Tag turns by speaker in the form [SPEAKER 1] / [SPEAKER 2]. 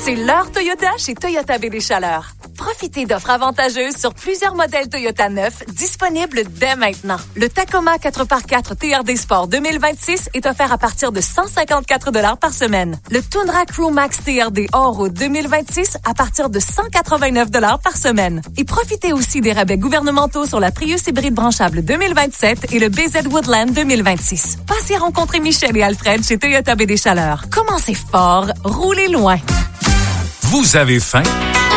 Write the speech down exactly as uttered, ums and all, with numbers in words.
[SPEAKER 1] C'est l'heure Toyota chez Toyota Baie des Chaleurs. Profitez d'offres avantageuses sur plusieurs modèles Toyota neufs disponibles dès maintenant. Le Tacoma quatre par quatre T R D Sport deux mille vingt-six est offert à partir de cent cinquante-quatre dollars par semaine. Le Tundra Crew Max T R D Hors-Route deux mille vingt-six à partir de cent quatre-vingt-neuf dollars par semaine. Et profitez aussi des rabais gouvernementaux sur la Prius hybride branchable deux mille vingt-sept et le B Z Woodland deux mille vingt-six. Passez rencontrer Michel et Alfred chez Toyota Baie des Chaleurs. Commencez fort, roulez loin.
[SPEAKER 2] Vous avez faim?